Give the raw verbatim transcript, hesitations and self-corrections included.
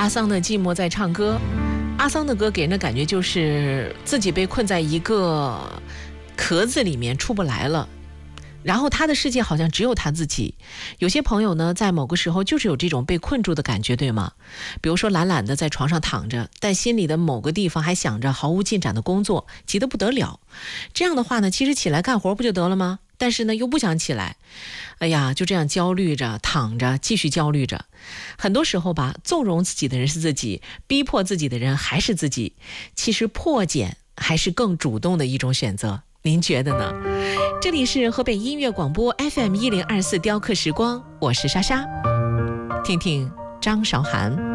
阿桑的寂寞在唱歌。阿桑的歌给人的感觉就是自己被困在一个壳子里面出不来了，然后他的世界好像只有他自己。有些朋友呢，在某个时候就是有这种被困住的感觉，对吗？比如说懒懒的在床上躺着，但心里的某个地方还想着毫无进展的工作，急得不得了。这样的话呢，其实起来干活不就得了吗？但是呢，又不想起来，哎呀，就这样焦虑着，躺着，继续焦虑着。很多时候吧，纵容自己的人是自己，逼迫自己的人还是自己。其实破茧还是更主动的一种选择，您觉得呢？这里是河北音乐广播 F M 一零二四雕刻时光，我是莎莎，听听张韶涵。